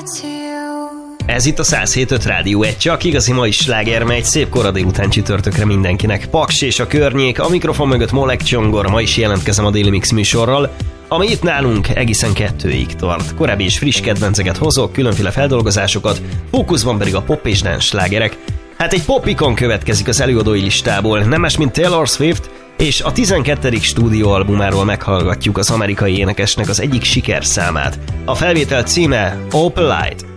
Ez itt a 107.5 Rádió, egy csak igazi mai sláger, egy szép kora délután csütörtökre mindenkinek. Paks és a környék, a mikrofon mögött Molek Csongor, ma is jelentkezem a Daily Mix műsorral, ami itt nálunk egészen 2-ig tart. Korábbi és friss kedvenceket hozok, különféle feldolgozásokat, fókuszban pedig a pop és dance slágerek. Hát egy popikon következik az előadói listából, nem más mint Taylor Swift, és a 12. stúdióalbumáról meghallgatjuk az amerikai énekesnek az egyik sikerszámát. A felvétel címe Opalite.